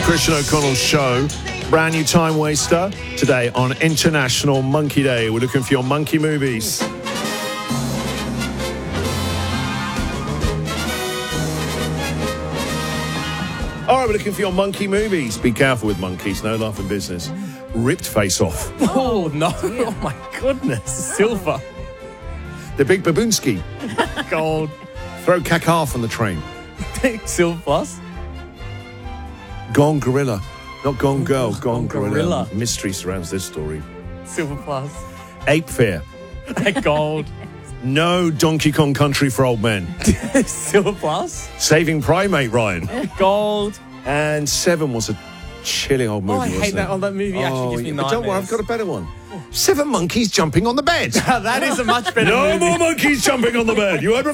Christian O'Connell's show. Brand new Time Waster today on International Monkey Day. We're looking for your monkey movies. All right, we're looking for your monkey movies. Be careful with monkeys. No laughing business. Ripped Face Off. Oh, no. Oh, my goodness. Silver. The Big Baboonski. Gold. Throw Kakar from the train. Silver plus. Gone Gorilla. Not Gone Girl, Gone Gorilla. Gorilla. Mystery surrounds this story. Silver plus. Ape Fair. Gold. No Donkey Kong Country for Old Men. Silver plus. Saving Primate Ryan. Gold. And Seven was a chilling old movie, Oh, I hate wasn't that. it? Oh, that movie actually gives me but nightmares. don't worry, I've got a better one. 7 monkeys jumping on the bed. That is a much better No movie. more monkeys jumping on the bed. You heard